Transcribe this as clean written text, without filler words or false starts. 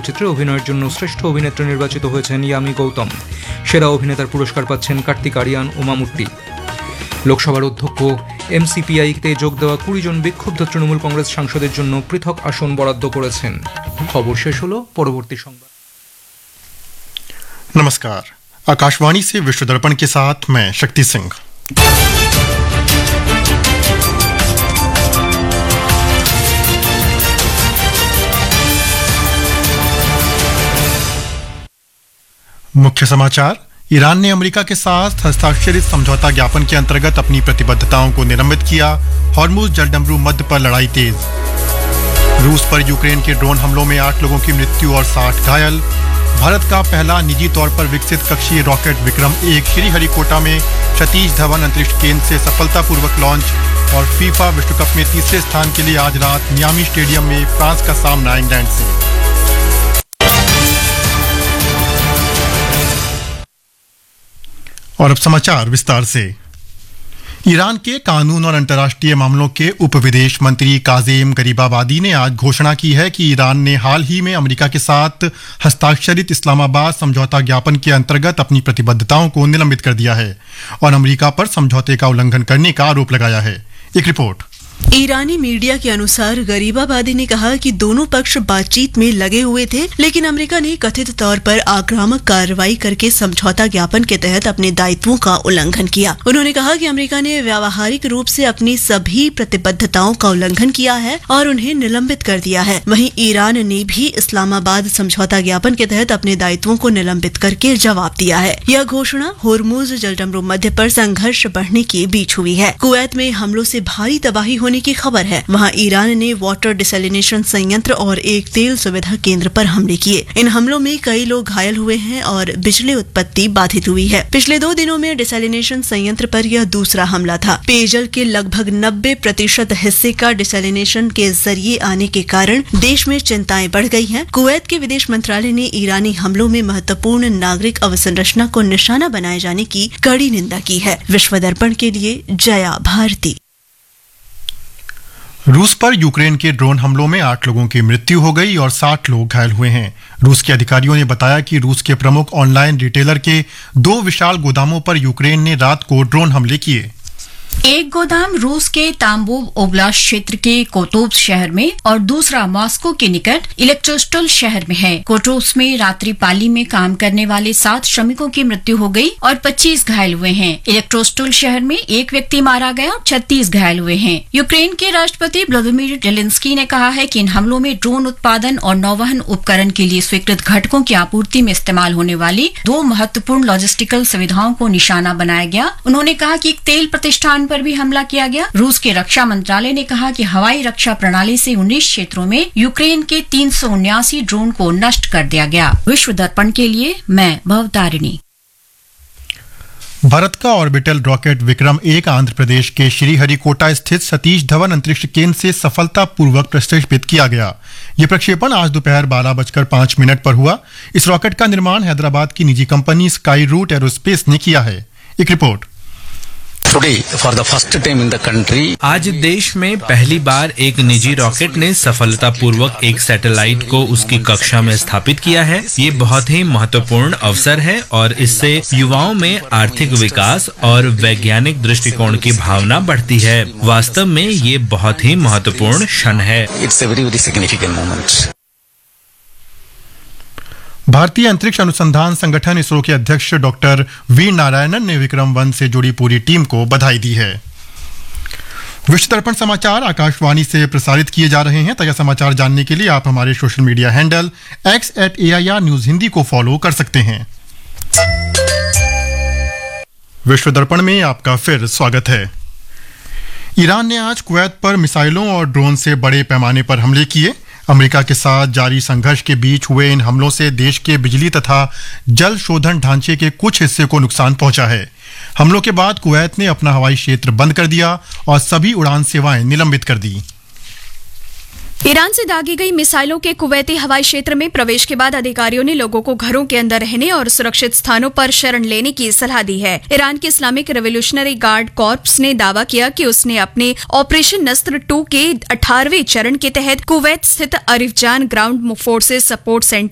চলচ্চিত্রে অভিনয়ের জন্য শ্রেষ্ঠ অভিনেত্রী নির্বাচিত হয়েছেন ইয়ামি গৌতম। সেরা অভিনেতার পুরস্কার পাচ্ছেন কার্তিক আরিয়ান ও মামুট্টি। লোকসভার অধ্যক্ষ এমসিপিআইতে যোগ দেওয়া 20 জন বিক্ষুব্ধ তৃণমূল কংগ্রেস সাংসদের জন্য পৃথক আসন বরাদ্দ করেছেন। খবর শেষ হলো, পরবর্তী সংবাদ। नमस्कार, आकाशवाणी से विश्व दर्पण के साथ मैं शक्ति सिंह। मुख्य समाचार। ईरान ने अमेरिका के साथ हस्ताक्षरित समझौता ज्ञापन के अंतर्गत अपनी प्रतिबद्धताओं को निलंबित किया। हॉर्मुज जलडमरू मध्य पर लड़ाई तेज। रूस पर यूक्रेन के ड्रोन हमलों में 8 लोगों की मृत्यु और 60 घायल। भारत का पहला निजी तौर पर विकसित कक्षीय रॉकेट विक्रम-1 श्रीहरिकोटा में सतीश धवन अंतरिक्ष केंद्र से सफलतापूर्वक लॉन्च। और फीफा विश्व कप में तीसरे स्थान के लिए आज रात मियामी स्टेडियम में फ्रांस का सामना इंग्लैंड से। और अब समाचार विस्तार से। ईरान के कानून और अंतर्राष्ट्रीय मामलों के उप विदेश मंत्री काज़ेम गरीबाबादी ने आज घोषणा की है कि ईरान ने हाल ही में अमेरिका के साथ हस्ताक्षरित इस्लामाबाद समझौता ज्ञापन के अंतर्गत अपनी प्रतिबद्धताओं को निलंबित कर दिया है और अमेरिका पर समझौते का उल्लंघन करने का आरोप लगाया है। एक रिपोर्ट। ईरानी मीडिया के अनुसार गरीबाबादी ने कहा कि दोनों पक्ष बातचीत में लगे हुए थे, लेकिन अमेरिका ने कथित तौर पर आक्रामक कार्रवाई करके समझौता ज्ञापन के तहत अपने दायित्वों का उल्लंघन किया। उन्होंने कहा कि अमेरिका ने व्यावहारिक रूप से अपनी सभी प्रतिबद्धताओं का उल्लंघन किया है और उन्हें निलंबित कर दिया है। वहीं ईरान ने भी इस्लामाबाद समझौता ज्ञापन के तहत अपने दायित्वों को निलंबित करके जवाब दिया है। यह घोषणा होर्मुज जलडमरू मध्य पर संघर्ष बढ़ने के बीच हुई है। कुवैत में हमलों से भारी तबाही होने की खबर है। वहां ईरान ने वाटर डिसैलिनेशन संयंत्र और एक तेल सुविधा केंद्र पर हमले किए। इन हमलों में कई लोग घायल हुए हैं और बिजली उत्पत्ति बाधित हुई है। पिछले 2 दिनों में डिसैलिनेशन संयंत्र पर यह दूसरा हमला था। पेयजल के लगभग 90% हिस्से का डिसैलिनेशन के जरिए आने के कारण देश में चिंताएं बढ़ गई हैं। कुवैत के विदेश मंत्रालय ने ईरानी हमलों में महत्वपूर्ण नागरिक अवसंरचना को निशाना बनाए जाने की कड़ी निंदा की है। विश्व दर्पण के लिए जया भारती। रूस पर यूक्रेन के ड्रोन हमलों में 8 लोगों की मृत्यु हो गई और 60 लोग घायल हुए हैं। रूस के अधिकारियों ने बताया कि रूस के प्रमुख ऑनलाइन रिटेलर के 2 विशाल गोदामों पर यूक्रेन ने रात को ड्रोन हमले किए। एक गोदाम रूस के ताम्बोव ओब्लास्ट क्षेत्र के कोटोव्स शहर में और दूसरा मॉस्को के निकट इलेक्ट्रोस्टोल शहर में है। कोटोव्स में रात्रि पाली में काम करने वाले 7 श्रमिकों की मृत्यु हो गई और 25 घायल हुए हैं। इलेक्ट्रोस्टोल शहर में 1 व्यक्ति मारा गया और 36 घायल हुए हैं। यूक्रेन के राष्ट्रपति व्लादिमीर जेलेंस्की ने कहा है कि इन हमलों में ड्रोन उत्पादन और नौवहन उपकरण के लिए स्वीकृत घटकों की आपूर्ति में इस्तेमाल होने वाली 2 महत्वपूर्ण लॉजिस्टिकल सुविधाओं को निशाना बनाया गया। उन्होंने कहा कि एक तेल प्रतिष्ठान पर भी हमला किया गया। रूस के रक्षा मंत्रालय ने कहा कि हवाई रक्षा प्रणाली से 19 क्षेत्रों में यूक्रेन के 379 ड्रोन को नष्ट कर दिया गया। विश्व दर्पण के लिए मैं भवतारिणी। भारत का ऑर्बिटल रॉकेट विक्रम-1 आंध्र प्रदेश के श्रीहरिकोटा स्थित सतीश धवन अंतरिक्ष केंद्र से सफलतापूर्वक प्रक्षेपित किया गया। यह प्रक्षेपण आज दोपहर 12:05 पर हुआ। इस रॉकेट का निर्माण हैदराबाद की निजी कंपनी स्काई रूट एरोस्पेस ने किया है। एक रिपोर्ट। आज देश में पहली बार एक निजी रॉकेट ने सफलतापूर्वक एक सैटेलाइट को उसकी कक्षा में स्थापित किया है। ये बहुत ही महत्वपूर्ण अवसर है और इससे युवाओं में आर्थिक विकास और वैज्ञानिक दृष्टिकोण की भावना बढ़ती है। वास्तव में ये बहुत ही महत्वपूर्ण क्षण है। भारतीय अंतरिक्ष अनुसंधान संगठन इसरो के अध्यक्ष डॉक्टर वी नारायणन ने विक्रम-1 से जुड़ी पूरी टीम को बधाई दी है। विश्व दर्पण समाचार आकाशवाणी से प्रसारित किए जा रहे हैं। ताजा समाचार जानने के लिए आप हमारे social media handle x@AIR news Hindi को फॉलो कर सकते हैं। विश्व दर्पण में आपका फिर स्वागत है। ईरान ने आज कुवैत पर मिसाइलों और ड्रोन से बड़े पैमाने पर हमले किए। अमेरिका के साथ जारी संघर्ष के बीच हुए इन हमलों से देश के बिजली तथा जल शोधन ढांचे के कुछ हिस्से को नुकसान पहुंचा है। हमलों के बाद कुवैत ने अपना हवाई क्षेत्र बंद कर दिया और सभी उड़ान सेवाएं निलंबित कर दी। ईरान से दागी गई मिसाइलों के कुवैती हवाई क्षेत्र में प्रवेश के बाद अधिकारियों ने लोगों को घरों के अंदर रहने और सुरक्षित स्थानों पर शरण लेने की सलाह दी है। ईरान के इस्लामिक रेवोल्यूशनरी गार्ड कॉर्प्स ने दावा किया कि उसने अपने ऑपरेशन नस्र 2 के 18वें चरण के तहत कुवैत स्थित अरिफजान ग्राउंड फोर्सेस सपोर्ट सेंटर